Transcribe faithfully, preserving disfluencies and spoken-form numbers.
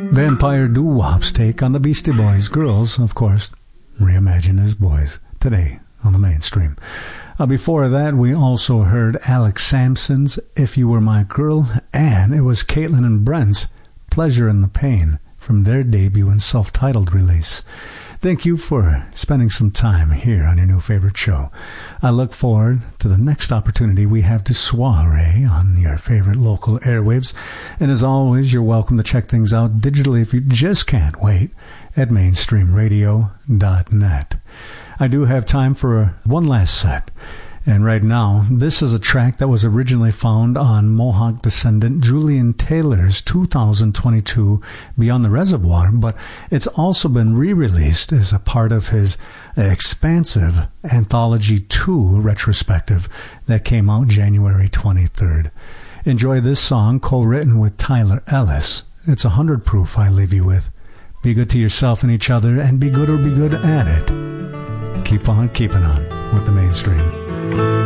Vampire Doo-Wop's take on the Beastie Boys. Girls, of course, reimagined as boys. Today on the Mainstream. Uh, before that, we also heard Alex Sampson's If You Were My Girl, and it was Caitlin and Brent's Pleasure in the Pain from their debut and self-titled release. Thank you for spending some time here on your new favorite show. I look forward to the next opportunity we have to soiree on your favorite local airwaves. And as always, you're welcome to check things out digitally if you just can't wait at mainstream radio dot net. I do have time for one last set. And right now, this is a track that was originally found on Mohawk descendant Julian Taylor's two thousand twenty-two Beyond the Reservoir, but it's also been re-released as a part of his expansive Anthology two retrospective that came out January twenty-third. Enjoy this song, co-written with Tyler Ellis. It's a hundred proof I leave you with. Be good to yourself and each other, and be good or be good at it. Keep on keeping on with the Mainstream.